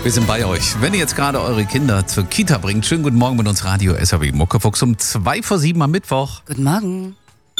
Wir sind bei euch. Wenn ihr jetzt gerade eure Kinder zur Kita bringt, schönen guten Morgen mit uns Radio SAW Muckefuchs um 6:55 am Mittwoch. Guten Morgen.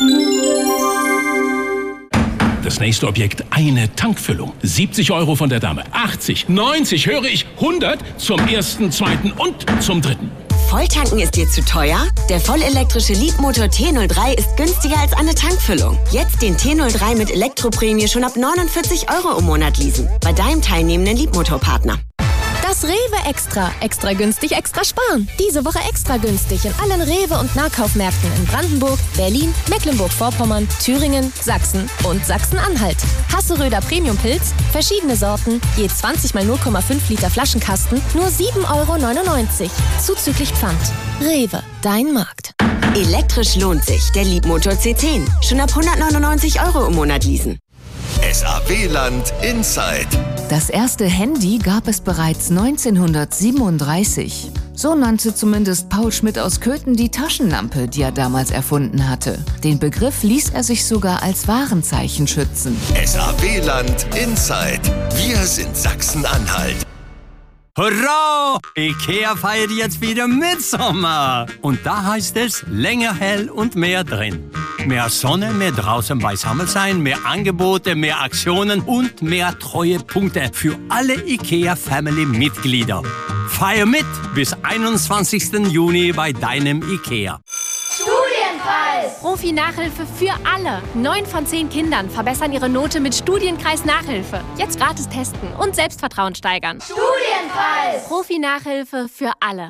Das nächste Objekt, eine Tankfüllung. 70 € von der Dame, 80, 90, höre ich, 100 zum ersten, zweiten und zum dritten. Volltanken ist dir zu teuer? Der vollelektrische Leapmotor T03 ist günstiger als eine Tankfüllung. Jetzt den T03 mit Elektroprämie schon ab 49 € im Monat leasen. Bei deinem teilnehmenden Leapmotor-Partner. Das Rewe Extra. Extra günstig, extra sparen. Diese Woche extra günstig in allen Rewe- und Nahkaufmärkten in Brandenburg, Berlin, Mecklenburg-Vorpommern, Thüringen, Sachsen und Sachsen-Anhalt. Hasseröder Premium-Pilz, verschiedene Sorten, je 20 mal 0,5 Liter Flaschenkasten, nur 7,99 €. Zuzüglich Pfand. Rewe, dein Markt. Elektrisch lohnt sich. Der Leapmotor C10. Schon ab 199 € im Monat leasen. SAW-Land Inside. Das erste Handy gab es bereits 1937. So nannte zumindest Paul Schmidt aus Köthen die Taschenlampe, die er damals erfunden hatte. Den Begriff ließ er sich sogar als Warenzeichen schützen. SAW-Land Inside. Wir sind Sachsen-Anhalt. Hurra! Ikea feiert jetzt wieder Mitsommer. Und da heißt es länger hell und mehr drin. Mehr Sonne, mehr draußen beisammen sein, mehr Angebote, mehr Aktionen und mehr Treuepunkte für alle Ikea-Family-Mitglieder. Feier mit bis 21. Juni bei deinem Ikea. Studienpreis! Profi-Nachhilfe für alle. 9 von 10 Kindern verbessern ihre Note mit Studienkreis Nachhilfe. Jetzt gratis testen und Selbstvertrauen steigern. Studienpreis! Profi-Nachhilfe für alle.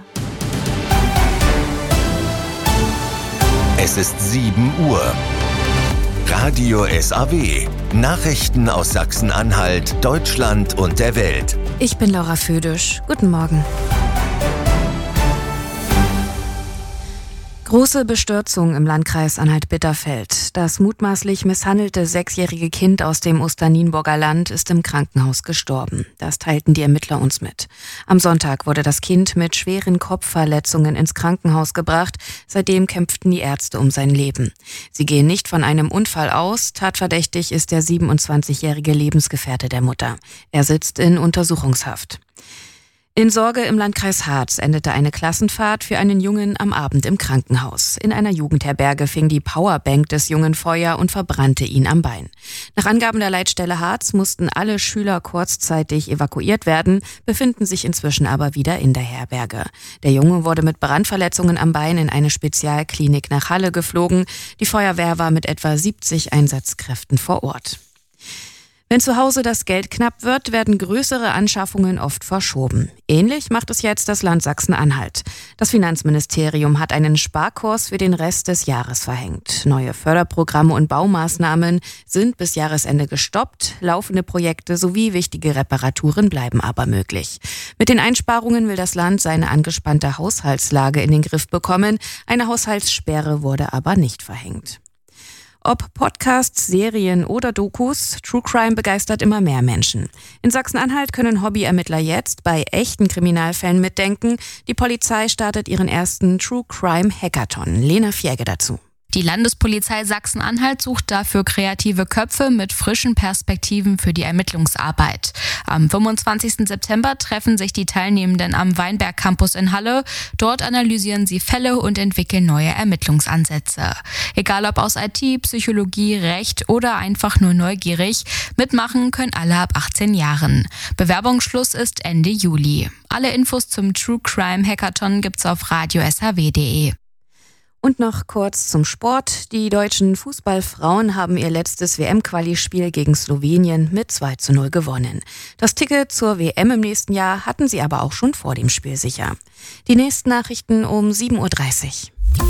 Es ist 7 Uhr. Radio SAW. Nachrichten aus Sachsen-Anhalt, Deutschland und der Welt. Ich bin Laura Födisch. Guten Morgen. Große Bestürzung im Landkreis Anhalt-Bitterfeld. Das mutmaßlich misshandelte 6-jährige Kind aus dem Osternienburger Land ist im Krankenhaus gestorben. Das teilten die Ermittler uns mit. Am Sonntag wurde das Kind mit schweren Kopfverletzungen ins Krankenhaus gebracht. Seitdem kämpften die Ärzte um sein Leben. Sie gehen nicht von einem Unfall aus. Tatverdächtig ist der 27-jährige Lebensgefährte der Mutter. Er sitzt in Untersuchungshaft. In Sorge im Landkreis Harz endete eine Klassenfahrt für einen Jungen am Abend im Krankenhaus. In einer Jugendherberge fing die Powerbank des Jungen Feuer und verbrannte ihn am Bein. Nach Angaben der Leitstelle Harz mussten alle Schüler kurzzeitig evakuiert werden, befinden sich inzwischen aber wieder in der Herberge. Der Junge wurde mit Brandverletzungen am Bein in eine Spezialklinik nach Halle geflogen. Die Feuerwehr war mit etwa 70 Einsatzkräften vor Ort. Wenn zu Hause das Geld knapp wird, werden größere Anschaffungen oft verschoben. Ähnlich macht es jetzt das Land Sachsen-Anhalt. Das Finanzministerium hat einen Sparkurs für den Rest des Jahres verhängt. Neue Förderprogramme und Baumaßnahmen sind bis Jahresende gestoppt. Laufende Projekte sowie wichtige Reparaturen bleiben aber möglich. Mit den Einsparungen will das Land seine angespannte Haushaltslage in den Griff bekommen. Eine Haushaltssperre wurde aber nicht verhängt. Ob Podcasts, Serien oder Dokus, True Crime begeistert immer mehr Menschen. In Sachsen-Anhalt können Hobbyermittler jetzt bei echten Kriminalfällen mitdenken. Die Polizei startet ihren ersten True Crime Hackathon. Lena Fjäge dazu. Die Landespolizei Sachsen-Anhalt sucht dafür kreative Köpfe mit frischen Perspektiven für die Ermittlungsarbeit. Am 25. September treffen sich die Teilnehmenden am Weinberg Campus in Halle. Dort analysieren sie Fälle und entwickeln neue Ermittlungsansätze. Egal ob aus IT, Psychologie, Recht oder einfach nur neugierig, mitmachen können alle ab 18 Jahren. Bewerbungsschluss ist Ende Juli. Alle Infos zum True Crime Hackathon gibt's auf radiosaw.de. Und noch kurz zum Sport. Die deutschen Fußballfrauen haben ihr letztes WM-Quali-Spiel gegen Slowenien mit 2:0 gewonnen. Das Ticket zur WM im nächsten Jahr hatten sie aber auch schon vor dem Spiel sicher. Die nächsten Nachrichten um 7:30 Uhr.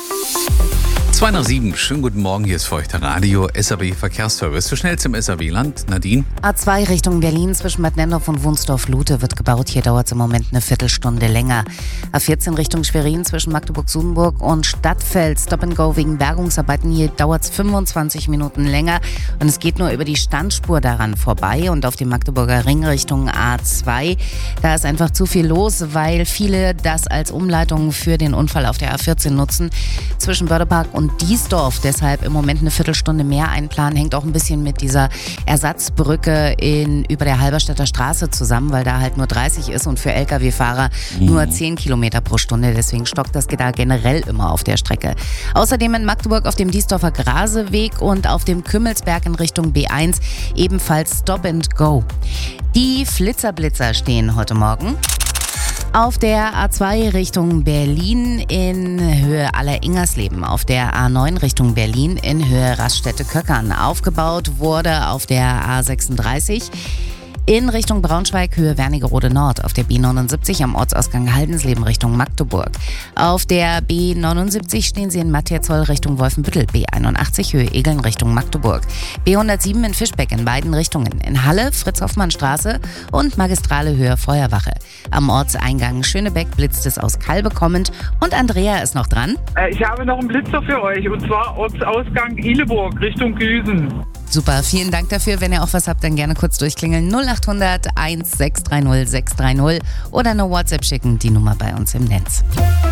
6:02. Schönen guten Morgen, hier ist für euch der Radio SAW Verkehrsservice. Zu schnell zum SAW-Land. Nadine? A2 Richtung Berlin zwischen Bad Nendorf und Wunsdorf-Lute wird gebaut. Hier dauert es im Moment eine Viertelstunde länger. A14 Richtung Schwerin zwischen Magdeburg-Sudenburg und Stadtfeld. Stop and Go wegen Bergungsarbeiten. Hier dauert es 25 Minuten länger. Und es geht nur über die Standspur daran vorbei. Und auf dem Magdeburger Ring Richtung A2. Da ist einfach zu viel los, weil viele das als Umleitung für den Unfall auf der A14 nutzen. Zwischen Bördepark und Diesdorf deshalb im Moment eine Viertelstunde mehr einplanen. Hängt auch ein bisschen mit dieser Ersatzbrücke über der Halberstädter Straße zusammen, weil da halt nur 30 ist und für Lkw-Fahrer nur 10 Kilometer pro Stunde. Deswegen stockt das da generell immer auf der Strecke. Außerdem in Magdeburg auf dem Diesdorfer Graseweg und auf dem Kümmelsberg in Richtung B1 ebenfalls Stop and Go. Die Flitzerblitzer stehen heute Morgen auf der A2 Richtung Berlin in Höhe Aller-Ingersleben, auf der A9 Richtung Berlin in Höhe Raststätte-Köckern. Aufgebaut wurde auf der A36 in Richtung Braunschweig, Höhe Wernigerode Nord, auf der B79 am Ortsausgang Haldensleben Richtung Magdeburg. Auf der B79 stehen Sie in Matterzoll Richtung Wolfenbüttel, B81 Höhe Egeln Richtung Magdeburg. B107 in Fischbeck in beiden Richtungen, in Halle, Fritz-Hoffmann-Straße und Magistrale Höhe Feuerwache. Am Ortseingang Schönebeck blitzt es aus Kalbe kommend und Andrea ist noch dran. Ich habe noch einen Blitzer für euch und zwar Ortsausgang Ihleburg Richtung Güsen. Super, vielen Dank dafür. Wenn ihr auch was habt, dann gerne kurz durchklingeln. 0800 1630 630 oder eine WhatsApp schicken, die Nummer bei uns im Netz.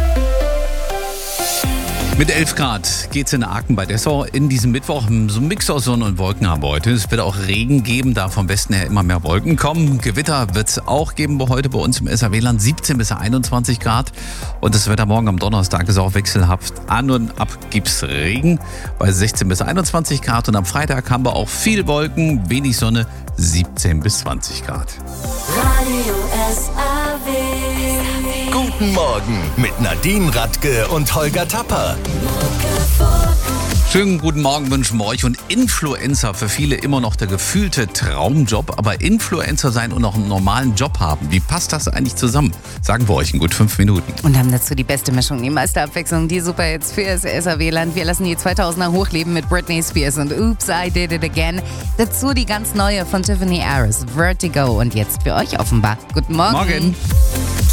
Mit 11 Grad geht's in Aachen bei Dessau in diesem Mittwoch. So ein Mix aus Sonne und Wolken haben wir heute. Es wird auch Regen geben, da vom Westen her immer mehr Wolken kommen. Gewitter wird es auch geben heute bei uns im SAW-Land, 17 bis 21 Grad. Und das Wetter morgen am Donnerstag ist auch wechselhaft. An und ab gibt's Regen bei 16 bis 21 Grad. Und am Freitag haben wir auch viel Wolken, wenig Sonne, 17 bis 20 Grad. Radio SAW. Guten Morgen mit Nadine Radke und Holger Tapper. Schönen guten Morgen wünschen wir euch. Und Influencer, für viele immer noch der gefühlte Traumjob, aber Influencer sein und noch einen normalen Job haben. Wie passt das eigentlich zusammen? Sagen wir euch in gut 5 Minuten. Und haben dazu die beste Mischung, die meiste Abwechslung, die Superhits für das SAW-Land. Wir lassen die 2000er hochleben mit Britney Spears und Oops, I Did It Again. Dazu die ganz neue von Tiffany Harris, Vertigo. Und jetzt für euch offenbar. Guten Morgen. Morgen.